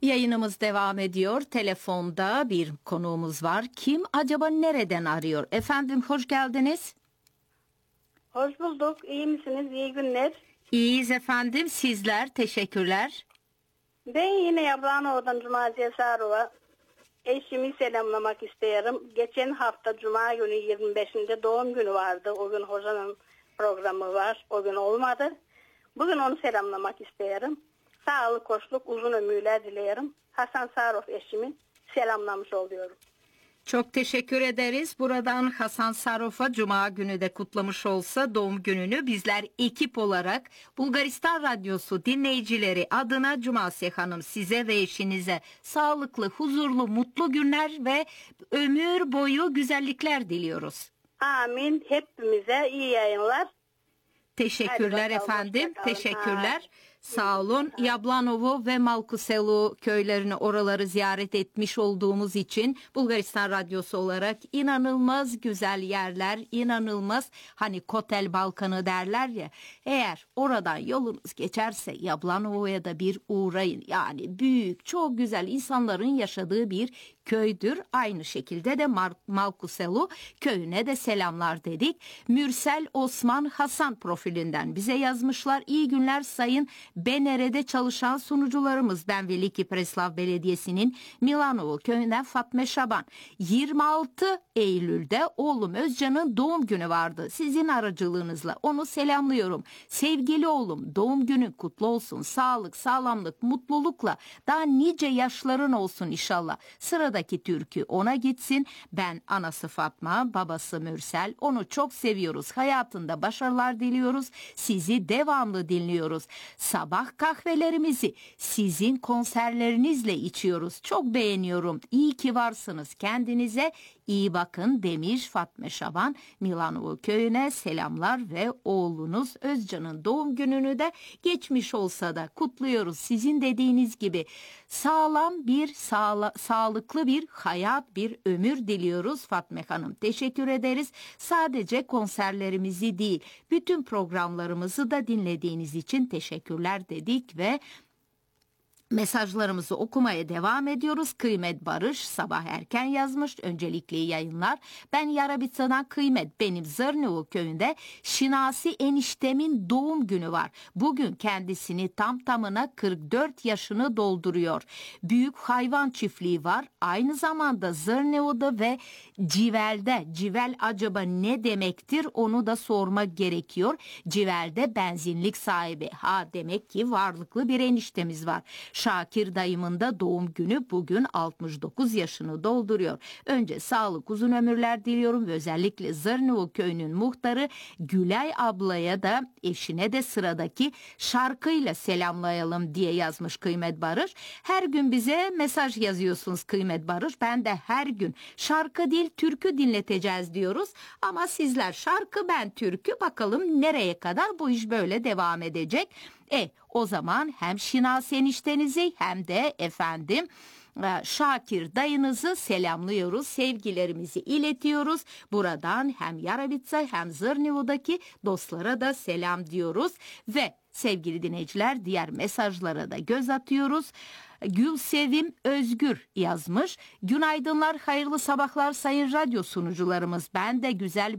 Yayınımız devam ediyor. Telefonda bir konuğumuz var. Kim acaba, nereden arıyor? Efendim, hoş geldiniz. Hoş bulduk. İyi misiniz? İyi günler. İyiyiz efendim. Sizler, teşekkürler. Ben yine Yablanova'dan Cuma Cesarova. Eşimi selamlamak isterim. Geçen hafta Cuma günü 25'inde doğum günü vardı. O gün hocanın programı var. O gün olmadı. Bugün onu selamlamak isterim. Sağlık, hoşluk, uzun ömürler dilerim. Hasan Sarov eşimi selamlamış oluyorum. Çok teşekkür ederiz. Buradan Hasan Sarof'a Cuma günü de kutlamış olsa doğum gününü, bizler ekip olarak Bulgaristan Radyosu dinleyicileri adına Cumasiye Hanım, size ve eşinize sağlıklı, huzurlu, mutlu günler ve ömür boyu güzellikler diliyoruz. Amin. Hepimize iyi yayınlar. Teşekkürler efendim. Teşekkürler. Sağ olun. Yablanovo ve Malkuselu köylerini, oraları ziyaret etmiş olduğumuz için Bulgaristan Radyosu olarak inanılmaz güzel yerler, inanılmaz, hani Kotel Balkanı derler ya, eğer oradan yolunuz geçerse Yablanovo'ya da bir uğrayın. Yani büyük, çok güzel insanların yaşadığı bir köydür. Aynı şekilde de Malkuselu köyüne de selamlar dedik. Mürsel Osman Hasan profilinden bize yazmışlar. İyi günler sayın BNR'de çalışan sunucularımız. Ben Veliki Preslav Belediyesi'nin Milanovo köyünden Fatme Şaban. 26 Eylül'de oğlum Özcan'ın doğum günü vardı. Sizin aracılığınızla onu selamlıyorum. Sevgili oğlum, doğum günün kutlu olsun. Sağlık, sağlamlık, mutlulukla daha nice yaşların olsun inşallah. Sıradaki türkü ona gitsin. Ben anası Fatma, babası Mürsel. Onu çok seviyoruz. Hayatında başarılar diliyoruz. Sizi devamlı dinliyoruz. Sabah kahvelerimizi sizin konserlerinizle içiyoruz. Çok beğeniyorum. İyi ki varsınız. Kendinize iyi bakın demiş Fatma Şaban. Milanovo köyüne selamlar ve oğlunuz Özcan'ın doğum gününü de geçmiş olsa da kutluyoruz. Sizin dediğiniz gibi sağlam bir, sağlıklı bir hayat, bir ömür diliyoruz Fatma Hanım. Teşekkür ederiz. Sadece konserlerimizi değil, bütün programlarımızı da dinlediğiniz için teşekkürler dedik ve mesajlarımızı okumaya devam ediyoruz. Kıymet Barış sabah erken yazmış. Öncelikle yayınlar. Ben Yarabitsa'dan Kıymet. Benim Zırnıvu köyünde Şinasi eniştemin doğum günü var. Bugün kendisini tam tamına 44 yaşını dolduruyor. Büyük hayvan çiftliği var. Aynı zamanda Zırnıvu'da ve Civel'de. Civel acaba ne demektir? Onu da sormak gerekiyor. Civel'de benzinlik sahibi. Ha, demek ki varlıklı bir eniştemiz var. Şakir dayımın da doğum günü bugün 69 yaşını dolduruyor. Önce sağlık, uzun ömürler diliyorum ve özellikle Zırnıvu köyünün muhtarı Gülay ablaya da eşine de sıradaki şarkıyla selamlayalım diye yazmış Kıymet Barış. Her gün bize mesaj yazıyorsunuz Kıymet Barış. Ben de her gün şarkı değil türkü dinleteceğiz diyoruz. Ama sizler şarkı, ben türkü, bakalım nereye kadar bu iş böyle devam edecek. O zaman hem Şinas eniştenizi hem de efendim Şakir dayınızı selamlıyoruz. Sevgilerimizi iletiyoruz. Buradan hem Yarabitsa hem Zırnıvu'daki dostlara da selam diyoruz. Ve sevgili dinleyiciler, diğer mesajlara da göz atıyoruz. Gülsevim Özgür yazmış. Günaydınlar, hayırlı sabahlar sayın radyo sunucularımız. Ben de güzel